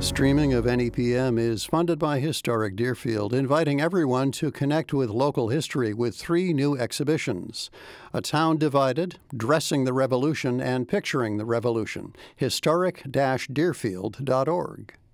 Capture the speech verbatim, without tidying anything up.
Streaming of N E P M is funded by Historic Deerfield, inviting everyone to connect with local history with three new exhibitions: A Town Divided, Dressing the Revolution, and Picturing the Revolution. historic dash deerfield dot org.